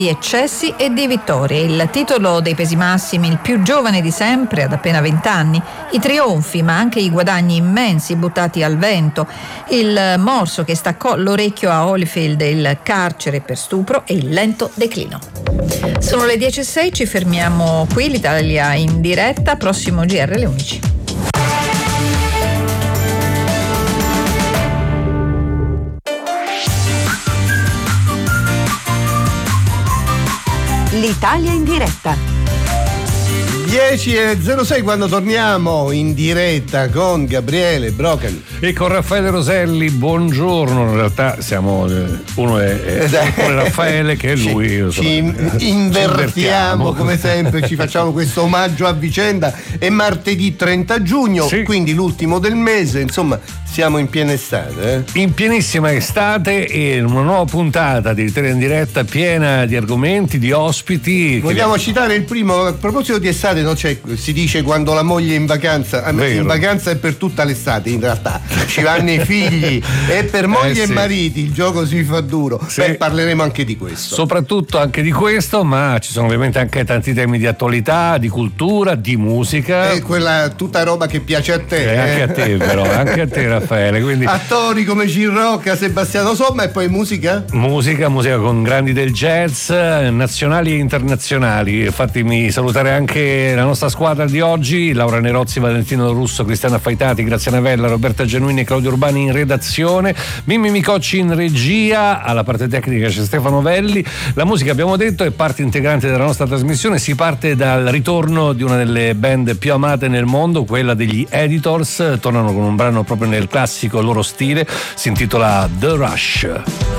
di eccessi e di vittorie. Il titolo dei pesi massimi, il più giovane di sempre, ad appena 20 anni, i trionfi ma anche i guadagni immensi buttati al vento, il morso che staccò l'orecchio a Holyfield, il carcere per stupro e il lento declino. Sono le 10:06, ci fermiamo qui, l'Italia in diretta, prossimo GR alle 11. L'Italia in diretta. 10:06 quando torniamo in diretta con Gabriele Brocali e con Raffaele Roselli. Buongiorno, in realtà siamo uno è Raffaele che è lui. Ci invertiamo come sempre, ci facciamo questo omaggio a vicenda. È martedì 30 giugno, sì, quindi l'ultimo del mese, insomma siamo in piena estate. In pienissima estate e una nuova puntata di Italia in diretta piena di argomenti, di ospiti. Vogliamo citare il primo, a proposito di estate, no, si dice quando la moglie è in vacanza, in vacanza è per tutta l'estate, in realtà ci vanno i figli e per moglie e mariti il gioco si fa duro. Sì. Parleremo anche di questo, soprattutto anche di questo, ma ci sono ovviamente anche tanti temi di attualità, di cultura, di musica e quella tutta roba che piace a te, anche a te però, anche a te Raffaele, quindi attori come Gil Rocca, Sebastiano Somma e poi musica con grandi del jazz nazionali e internazionali. Fatemi salutare anche la nostra squadra di oggi: Laura Nerozzi, Valentino Russo, Cristiana Faitati, Grazia Navella, Roberta Genuini e Claudio Urbani in redazione, Mimmi Micocci in regia, alla parte tecnica c'è Stefano Velli. La musica, abbiamo detto, è parte integrante della nostra trasmissione. Si parte dal ritorno di una delle band più amate nel mondo, quella degli Editors. Tornano con un brano proprio nel classico loro stile, si intitola The Rush.